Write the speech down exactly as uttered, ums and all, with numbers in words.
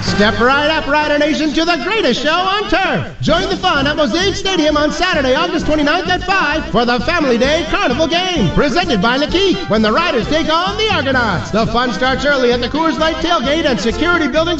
Step right up, Rider Nation, to the greatest show on turf. Join the fun at Mosaic Stadium on Saturday, August twenty-ninth at five for the Family Day Carnival Game, presented by Lakeith, when the Riders take on the Argonauts. The fun starts early at the Coors Light Tailgate and Security Building